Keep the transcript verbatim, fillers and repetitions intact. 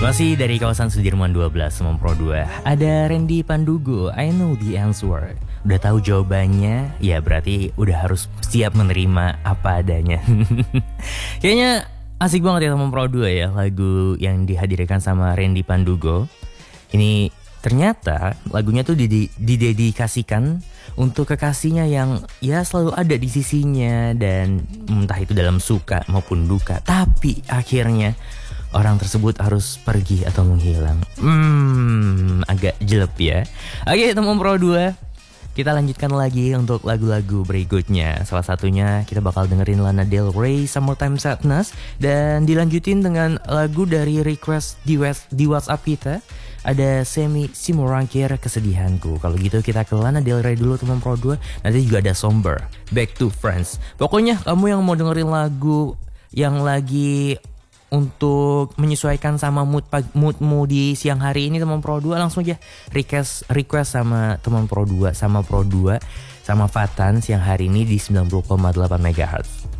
Masih dari kawasan Sudirman dua belas, Semam Pro dua. Ada Randy Pandugo, I know the answer. Udah tahu jawabannya, ya berarti udah harus siap menerima apa adanya. Kayaknya asik banget ya Semam Pro dua ya, lagu yang dihadirkan sama Randy Pandugo. Ini ternyata lagunya tuh didedikasikan untuk kekasihnya yang ya selalu ada di sisinya, dan entah itu dalam suka maupun duka. Tapi akhirnya orang tersebut harus pergi atau menghilang. Hmm, agak jelek ya. Oke, Semam Pro dua, kita lanjutkan lagi untuk lagu-lagu berikutnya. Salah satunya kita bakal dengerin Lana Del Rey, Summertime Sadness. Dan dilanjutin dengan lagu dari request di, di WhatsApp kita. Ada Semi Simorangkir, Kesedihanku. Kalau gitu kita ke Lana Del Rey dulu Semam Pro dua. Nanti juga ada Somber, Back to Friends. Pokoknya kamu yang mau dengerin lagu yang lagi untuk menyesuaikan sama mood moodmu di siang hari ini Semam Pro dua, langsung aja request request sama Semam Pro dua, sama Pro dua, sama Fatan siang hari ini di sembilan puluh koma delapan megahertz.